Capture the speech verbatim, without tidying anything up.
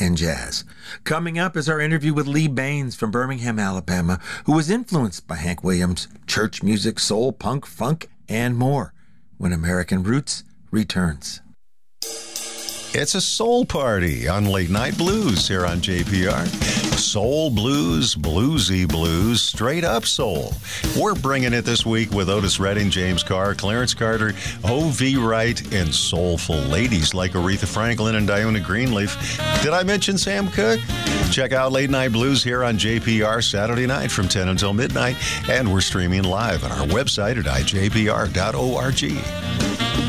and jazz. Coming up is our interview with Lee Baines from Birmingham, Alabama, who was influenced by Hank Williams, church music, soul, punk, funk, and more, when American Roots returns. It's a soul party on Late Night Blues here on J P R. Soul blues, bluesy blues, straight up soul. We're bringing it this week with Otis Redding, James Carr, Clarence Carter, O V. Wright, and soulful ladies like Aretha Franklin and Diona Greenleaf. Did I mention Sam Cooke? Check out Late Night Blues here on J P R Saturday night from ten until midnight, and we're streaming live on our website at I J P R dot org.